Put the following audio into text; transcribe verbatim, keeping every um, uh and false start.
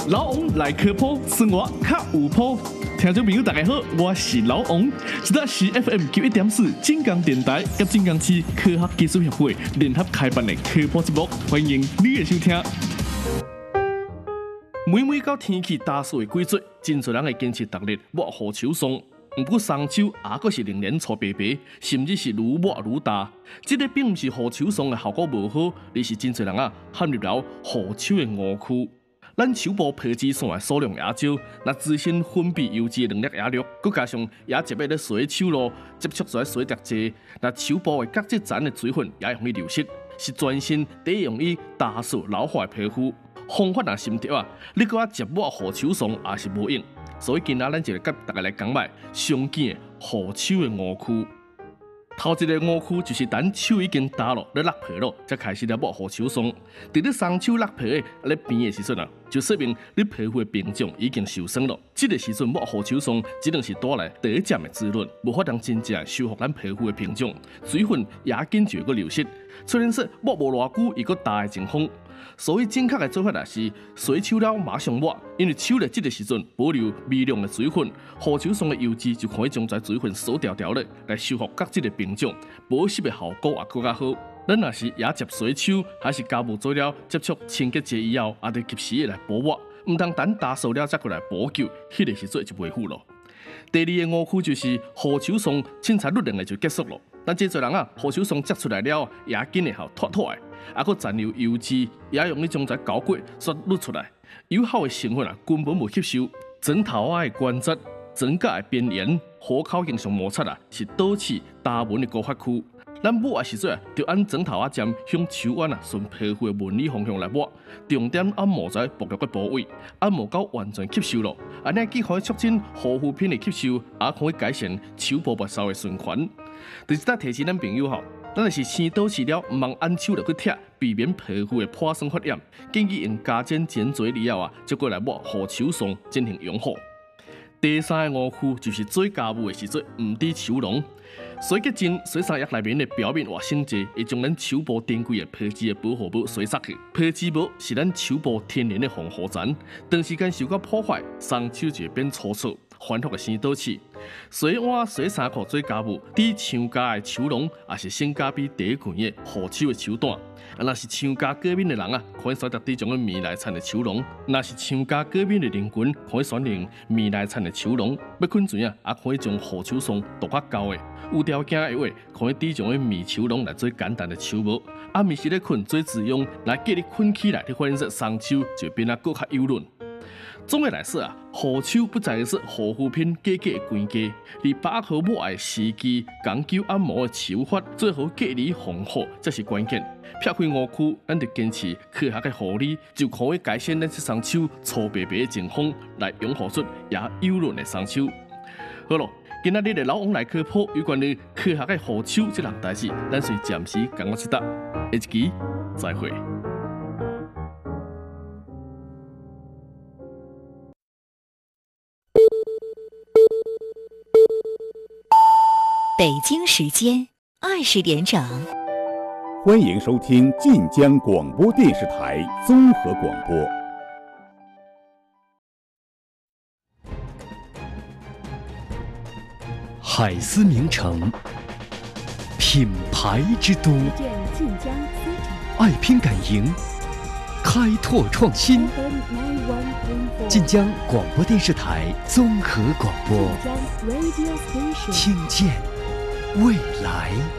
老王来科普，生活较有谱。听众朋友大家好，我是老王，这是 F M 九一点四晋江电台甲晋江市科学技术协会联合开办的科普节目，欢迎你的收听。每每到天气大暑的季节，真侪人会坚持逐日抹雨树霜。不过松树也阁是连连粗白白，甚至是愈抹愈大。这个并不是雨树霜的效果无好，而是真侪人啊陷入了雨树的误区。咱树部皮脂酸的数量也少，那自身分泌油脂的能力也弱，佮加上也接要咧洗手咯，接触在水滴济，那树部的角质层的水分也容易流失，是全身第一容易大树老化的皮肤。方法若心对啊，你搁啊接抹雨树霜也是无用。所以今仔咱就来甲大家来讲卖常见的雨树的误区。头一个误区就是等树已经大了，咧落皮了，才开始咧抹雨树霜。伫你松树落皮的咧边的时阵啊，就说明你皮肤的屏障已经受伤了。这个时阵抹雨树霜只能是带来短暂的滋润，无法当真正修复咱皮肤的屏障，水分也紧就会流失。虽然说抹无偌久，伊个大的情况。所以正确的做法也是洗手了马上抹，因为手咧这个时阵保留微量的水分，雨树霜的油脂就可以将这水分锁掉掉咧，来修复角质的屏障，保湿的效果也更加好。咱若是也接洗手，还是家务做了接触清洁剂以后，也得及时的来补抹，唔通等打扫了再过来补救，迄个时阵就袂好咯。第二个误区就是雨树霜凊彩律令的就结束了，但真侪人啊，雨树霜接出来了，也紧的好脱脱的。还佫残留油脂，也容易将这胶骨刷滤出来。有效的成分啊，根本无吸收。枕头仔的关节、枕甲的边缘、虎口经常摩擦啊，是导致大纹的高发区。咱抹的时阵啊，就按枕头仔尖向手腕啊顺皮肤的纹理方向来抹，重点按摩在薄弱的部位，按摩到完全吸收了。安尼既可以促进护肤品的吸收，也可以改善手部末梢的循环。就是在提醒咱朋友吼。咱若是生倒饲了，唔通按手落去贴，避免皮肤的破损发炎。建议用加碱碱水以后啊，再过来抹雨树霜进行养护。第三个误区就是做家务的时阵唔滴手笼。水洁精水衫液内面的表面活性剂会将咱手部珍贵的皮脂的保护膜水杀去。皮脂膜是咱手部天然的防护层，长时间受到破坏，松手就会变粗糙。反复的生倒刺，洗碗、洗衫裤做家务，伫厂家的手笼也是性价比第一悬的护手的手段。啊，若是厂家过敏的人啊，可以选择这种米内产的手笼；若是厂家过敏的人群，可以选用米内产的手笼。要困泉啊，也可以将雨树霜涂较厚的。有条件的话，可以滴种的米手笼来做简单的手膜。暗暝时咧困做自用，来叫你困起来，你反正松手就变得更较柔软。总的来说啊，雨手不再是护肤品价格的关键，而把好抹的时机、讲究按摩的手法，最好隔离防护，这是关键。撇开误区，咱就坚持科学的护理，就可以改善咱这双手粗白白的情况，来养护出也柔软的双手。好咯，今仔日的老王来科普有关于科学的雨手这项代志，咱先暂时讲到这搭，下一期再会。 北京时间二十点整， 欢迎收听晋江广播电视台综合广播。 海思名城，品牌之都，爱拼敢赢，开拓创新。晋江广播电视台综合广播，听见未来。